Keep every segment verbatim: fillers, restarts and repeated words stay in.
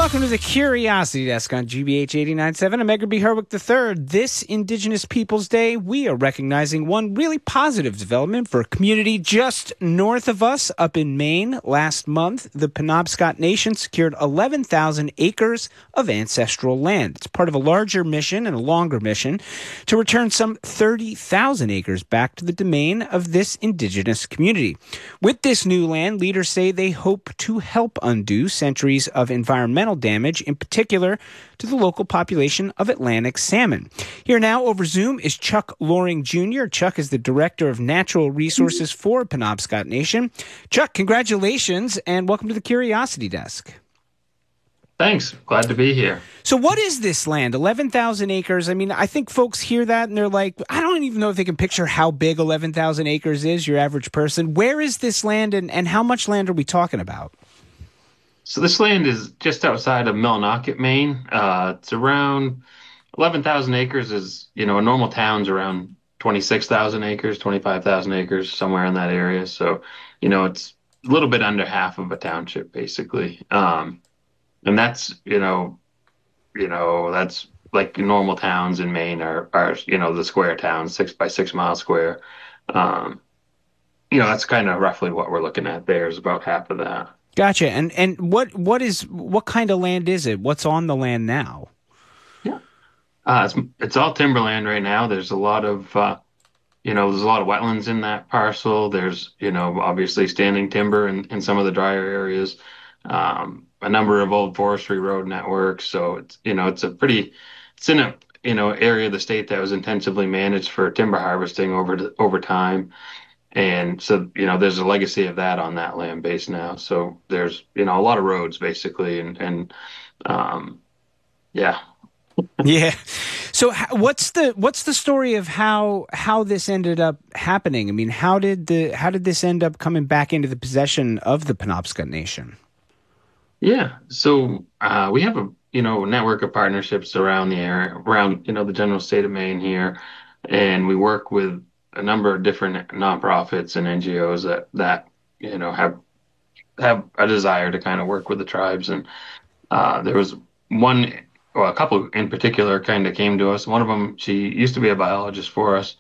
Welcome to the Curiosity Desk on G B H eighty-nine point seven. I'm Edgar B. Herwick the third. This Indigenous Peoples Day, we are recognizing one really positive development for a community just north of us up in Maine. Last month, the Penobscot Nation secured eleven thousand acres of ancestral land. It's part of a larger mission and a longer mission to return some thirty thousand acres back to the domain of this Indigenous community. With this new land, leaders say they hope to help undo centuries of environmental damage, in particular to the local population of Atlantic salmon. Here now over Zoom is Chuck Loring Junior Chuck is the Director of Natural Resources for Penobscot Nation. Chuck, congratulations and welcome to the Curiosity Desk. Thanks. Glad to be here. So what is this land? eleven thousand acres. I mean, I think folks hear that and they're like, I don't even know if they can picture how big eleven thousand acres is, your average person. Where is this land and, and how much land are we talking about? So this land is just outside of Millinocket, Maine. Uh, it's around eleven thousand acres is, you know, a normal town's around twenty-six thousand acres, twenty-five thousand acres, somewhere in that area. So, you know, it's a little bit under half of a township, basically. Um, and that's, you know, you know, that's like normal towns in Maine are, are, you know, the square towns, six by six mile square. Um, you know, that's kind of roughly what we're looking at there is about half of that. Gotcha. And and what what is what kind of land is it? What's on the land now? Yeah, uh, it's it's all timberland right now. There's a lot of uh, you know there's a lot of wetlands in that parcel. There's you know obviously standing timber in, in some of the drier areas. Um, a number of old forestry road networks. So it's you know it's a pretty it's in a you know area of the state that was intensively managed for timber harvesting over to, over time. And so, you know, there's a legacy of that on that land base now. So there's, you know, a lot of roads basically. And, and um, yeah. Yeah. So what's the what's the story of how how this ended up happening? I mean, how did the how did this end up coming back into the possession of the Penobscot Nation? Yeah. So uh, we have a, you know, network of partnerships around the area, around, you know, the general state of Maine here. And we work with a number of different nonprofits and N G Os that, that, you know, have, have a desire to kind of work with the tribes. And, uh, there was one, well, a couple in particular kind of came to us. One of them, she used to be a biologist for us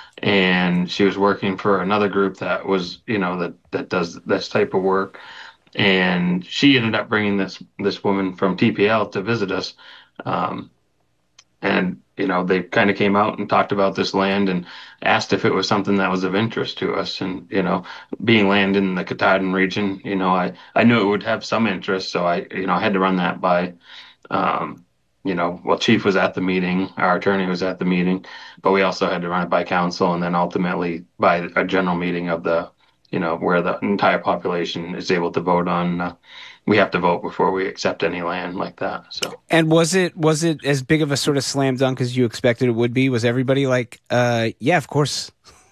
and she was working for another group that was, you know, that, that does this type of work. And she ended up bringing this, this woman from T P L to visit us. Um, and, you know, they kind of came out and talked about this land and asked if it was something that was of interest to us. And, you know, being land in the Katahdin region, you know, I, I knew it would have some interest. So I, you know, I had to run that by, um, you know, well, Chief was at the meeting, our attorney was at the meeting, but we also had to run it by council and then ultimately by a general meeting of the, you know, where the entire population is able to vote on, uh, we have to vote before we accept any land like that. So, and was it was it as big of a sort of slam dunk as you expected it would be? Was everybody like, uh, yeah, of course?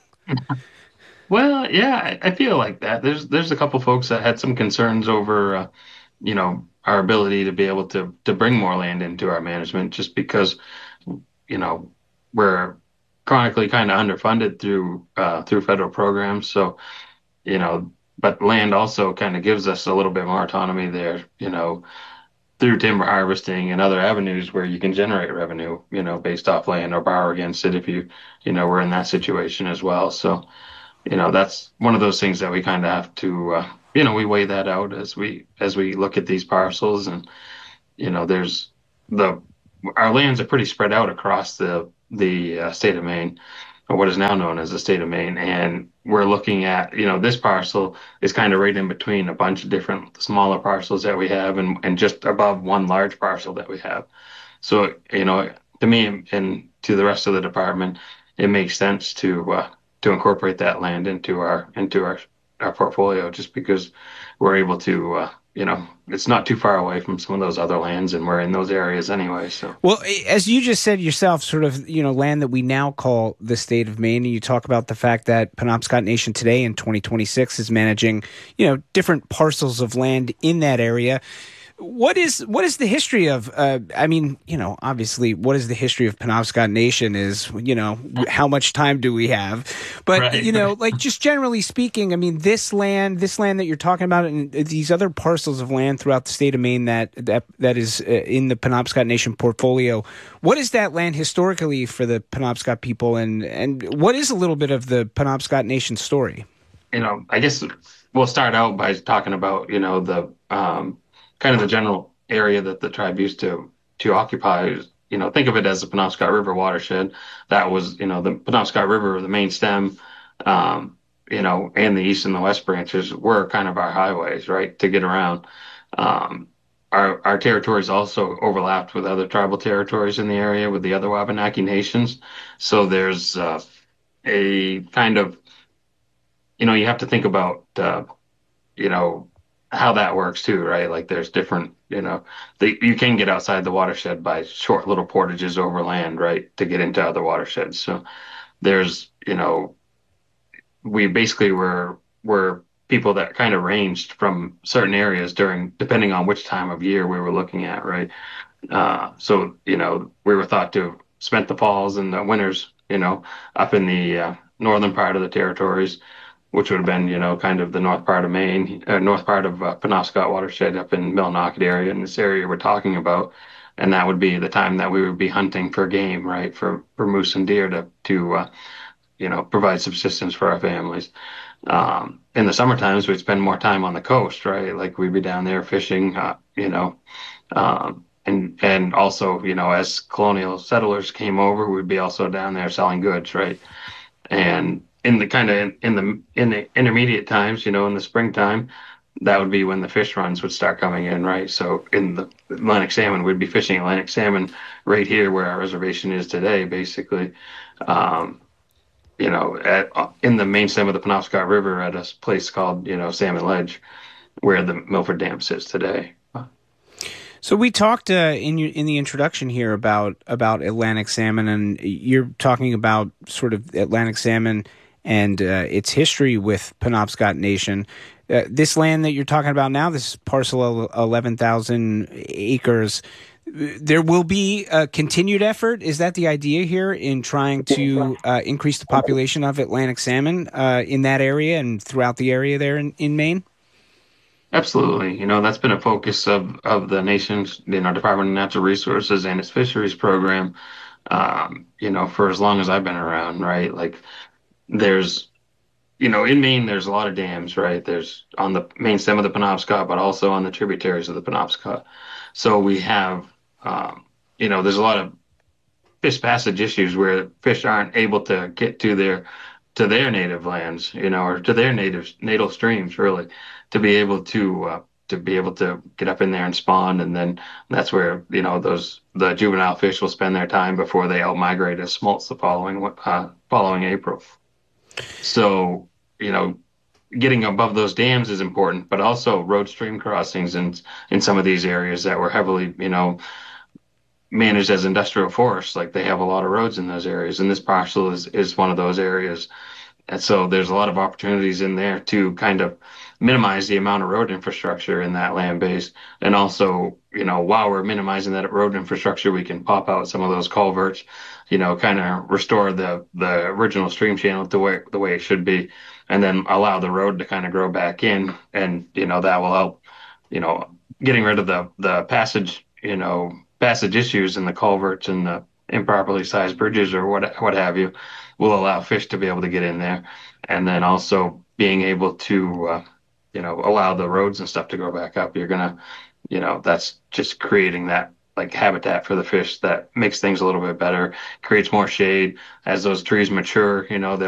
Well, yeah, I, I feel like that. There's there's a couple folks that had some concerns over, uh, you know, our ability to be able to to bring more land into our management, just because, you know, we're chronically kind of underfunded through uh, through federal programs. So, you know. But land also kind of gives us a little bit more autonomy there, you know, through timber harvesting and other avenues where you can generate revenue, you know, based off land or borrow against it if you, you know, we're in that situation as well. So, you know, that's one of those things that we kind of have to, uh, you know, we weigh that out as we as we look at these parcels. And, you know, there's the our lands are pretty spread out across the the uh, state of Maine, or what is now known as the state of Maine. And we're looking at, you know, this parcel is kind of right in between a bunch of different smaller parcels that we have and, and just above one large parcel that we have. So, you know, to me and to the rest of the department, it makes sense to uh, to incorporate that land into our into our, our portfolio just because we're able to, uh, you know, it's not too far away from some of those other lands and we're in those areas anyway. So, well, as you just said yourself, sort of, you know, land that we now call the state of Maine, and you talk about the fact that Penobscot Nation today in twenty twenty-six is managing, you know, different parcels of land in that area. What is what is the history of? Uh, I mean, you know, obviously, what is the history of Penobscot Nation? Is you know, how much time do we have? But Right, you know, right. like just generally speaking, I mean, this land, this land that you're talking about, and these other parcels of land throughout the state of Maine that that that is uh, in the Penobscot Nation portfolio. What is that land historically for the Penobscot people, and and what is a little bit of the Penobscot Nation story? You know, I guess we'll start out by talking about, you know, the um, kind of the general area that the tribe used to to occupy. You know, think of it as the Penobscot River watershed. That was, you know, the Penobscot River, the main stem, um, you know, and the east and the west branches were kind of our highways, right, to get around. Um, our our territories also overlapped with other tribal territories in the area with the other Wabanaki nations. So there's uh, a kind of, you know, you have to think about, uh, you know, how that works too, right? Like there's different, you know, the, you can get outside the watershed by short little portages over land, right, to get into other watersheds. So there's, you know, we basically were were people that kind of ranged from certain areas during, depending on which time of year we were looking at, right? Uh, so, you know, we were thought to have spent the falls and the winters, you know, up in the uh, northern part of the territories, which would have been, you know, kind of the north part of Maine, uh, north part of uh, Penobscot watershed up in Millinocket area, in this area we're talking about. And that would be the time that we would be hunting for game, right, for, for moose and deer to, to uh, you know, provide subsistence for our families. Um, in the summer times, we'd spend more time on the coast, right? Like we'd be down there fishing, uh, you know, um, and and also, you know, as colonial settlers came over, we'd be also down there selling goods, right? And in the kind of in, in the in the intermediate times, you know, in the springtime, that would be when the fish runs would start coming in, right? So in the Atlantic salmon, we'd be fishing Atlantic salmon right here where our reservation is today, basically. Um, you know, at in the main stem of the Penobscot River at a place called, you know, Salmon Ledge, where the Milford Dam sits today. So we talked uh, in your, in the introduction here about about Atlantic salmon, and you're talking about sort of Atlantic salmon and uh, its history with Penobscot Nation. Uh, this land that you're talking about now, this parcel of eleven thousand acres, there will be a continued effort. Is that the idea here in trying to uh, increase the population of Atlantic salmon uh, in that area and throughout the area there in, in Maine? Absolutely. You know, that's been a focus of, of the nation's, you know, Department of Natural Resources and its fisheries program, um, you know, for as long as I've been around, right? Like there's, you know, in Maine, there's a lot of dams, right? There's on the main stem of the Penobscot, but also on the tributaries of the Penobscot. So we have, um, you know, there's a lot of fish passage issues where fish aren't able to get to their to their native lands, you know, or to their native natal streams, really, to be able to uh, to be able to get up in there and spawn, and then that's where, you know, those the juvenile fish will spend their time before they out migrate as smolts the following uh, following April. So, you know, getting above those dams is important, but also road stream crossings in in some of these areas that were heavily, you know, managed as industrial forests. Like they have a lot of roads in those areas, and this parcel is is one of those areas. And so there's a lot of opportunities in there to kind of minimize the amount of road infrastructure in that land base. And also, you know, while we're minimizing that road infrastructure, we can pop out some of those culverts, you know, kind of restore the the original stream channel to where the way it should be, and then allow the road to kind of grow back in. And, you know, that will help, you know, getting rid of the the passage, you know, passage issues in the culverts and the improperly sized bridges or what what have you, will allow fish to be able to get in there, and then also being able to uh, you know, allow the roads and stuff to go back up. You're gonna, you know, that's just creating that like habitat for the fish that makes things a little bit better, creates more shade as those trees mature. You know,